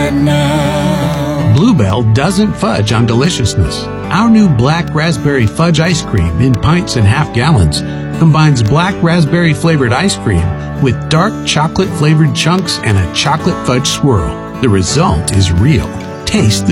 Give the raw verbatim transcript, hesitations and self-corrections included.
right now. Bluebell doesn't fudge on deliciousness. Our new black raspberry fudge ice cream in pints and half gallons combines black raspberry flavored ice cream with dark chocolate flavored chunks and a chocolate fudge swirl. The result is real. Taste the